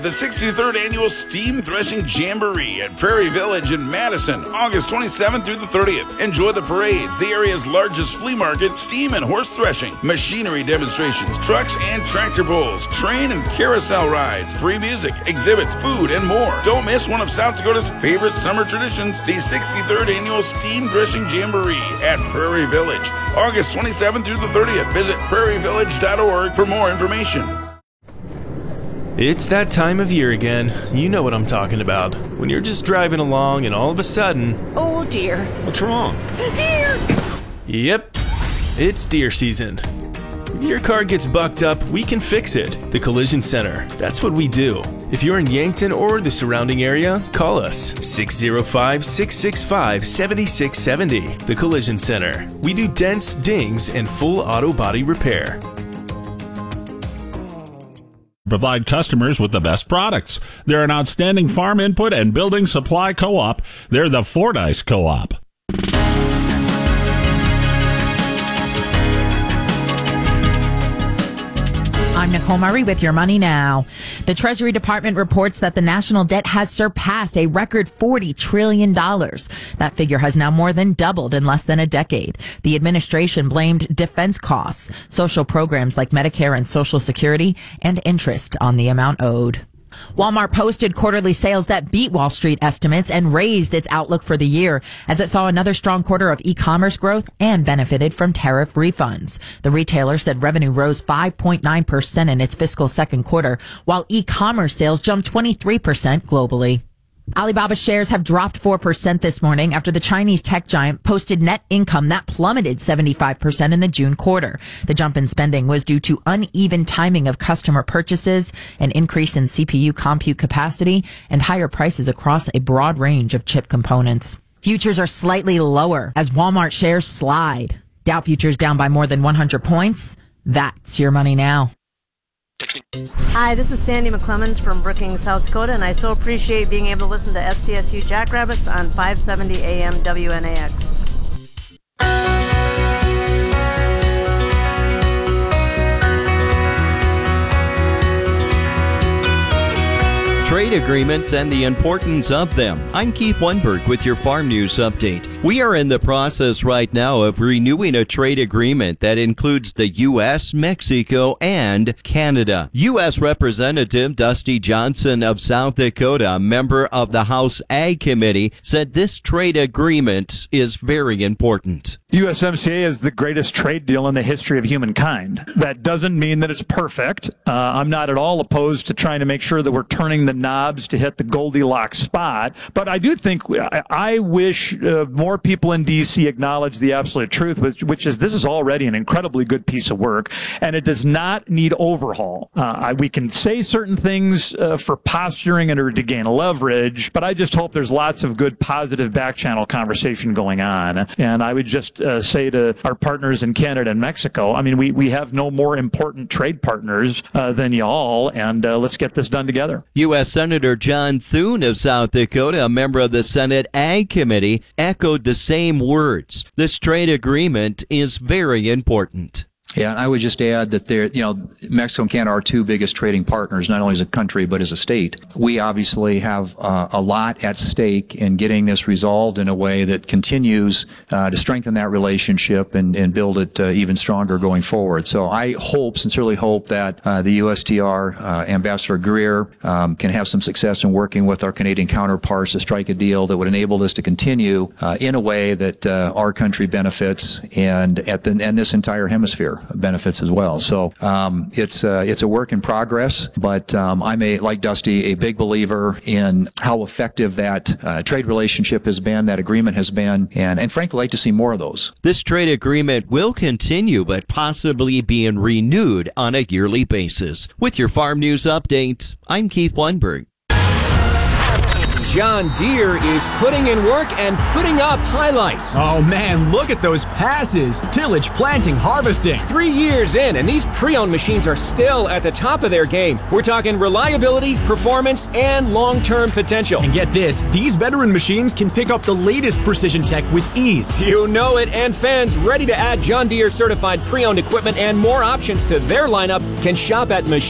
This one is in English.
The 63rd Annual Steam Threshing Jamboree at Prairie Village in Madison, August 27th through the 30th. Enjoy the parades, the area's largest flea market, steam and horse threshing, machinery demonstrations, trucks and tractor pulls, train and carousel rides, free music, exhibits, food, and more. Don't miss one of South Dakota's favorite summer traditions, the 63rd Annual Steam Threshing Jamboree at Prairie Village, August 27th through the 30th. Visit prairievillage.org for more information. It's that time of year again. You know what I'm talking about. When you're just driving along and all of a sudden... Oh dear. What's wrong? Deer! Yep, it's deer season. If your car gets bucked up, we can fix it. The Collision Center. That's what we do. If you're in Yankton or the surrounding area, call us. 605-665-7670. The Collision Center. We do dents, dings, and full auto body repair. Provide customers with the best products. They're an outstanding farm input and building supply co-op. They're the Fordyce Co-op. I'm Nicole Murray with Your Money Now. The Treasury Department reports that the national debt has surpassed a record $40 trillion. That figure has now more than doubled in less than a decade. The administration blamed defense costs, social programs like Medicare and Social Security, and interest on the amount owed. Walmart posted quarterly sales that beat Wall Street estimates and raised its outlook for the year as it saw another strong quarter of e-commerce growth and benefited from tariff refunds. The retailer said revenue rose 5.9% in its fiscal second quarter, while e-commerce sales jumped 23% globally. Alibaba shares have dropped 4% this morning after the Chinese tech giant posted net income that plummeted 75% in the June quarter. The jump in spending was due to uneven timing of customer purchases, an increase in CPU compute capacity, and higher prices across a broad range of chip components. Futures are slightly lower as Walmart shares slide. Dow futures down by more than 100 points. That's Your Money Now. Hi, this is Sandy McClemens from Brookings, South Dakota, and I so appreciate being able to listen to SDSU Jackrabbits on 570 AM WNAX. Trade agreements and the importance of them. I'm Keith Lundberg with your Farm News Update. We are in the process right now of renewing a trade agreement that includes the U.S., Mexico, and Canada. U.S. Representative Dusty Johnson of South Dakota, a member of the House Ag Committee, said this trade agreement is very important. USMCA is the greatest trade deal in the history of humankind. That doesn't mean that it's perfect. I'm not at all opposed to trying to make sure that we're turning the knobs to hit the Goldilocks spot. But I do think, I wish more people in D.C. acknowledge the absolute truth, which is this is already an incredibly good piece of work, and it does not need overhaul. We can say certain things for posturing and or to gain leverage, but I just hope there's lots of good, positive back-channel conversation going on. And I would just say to our partners in Canada and Mexico, I mean, we have no more important trade partners than y'all, and let's get this done together. U.S. Senator John Thune of South Dakota, a member of the Senate Ag Committee, echoed the same words. This trade agreement is very important. Yeah, and I would just add that Mexico and Canada are our two biggest trading partners, not only as a country, but as a state. We obviously have a lot at stake in getting this resolved in a way that continues to strengthen that relationship and build it even stronger going forward. So I sincerely hope that the USTR, Ambassador Greer, can have some success in working with our Canadian counterparts to strike a deal that would enable this to continue in a way that our country benefits and this entire hemisphere benefits as well. So it's a work in progress, but I'm like Dusty, a big believer in how effective that trade relationship has been, that agreement has been, and frankly, like to see more of those. This trade agreement will continue, but possibly being renewed on a yearly basis. With your Farm News Update, I'm Keith Lundberg. John Deere is putting in work and putting up highlights. Oh man, look at those passes. Tillage, planting, harvesting. 3 years in, and these pre-owned machines are still at the top of their game. We're talking reliability, performance, and long-term potential. And get this, these veteran machines can pick up the latest precision tech with ease. You know it, and fans ready to add John Deere certified pre-owned equipment and more options to their lineup can shop at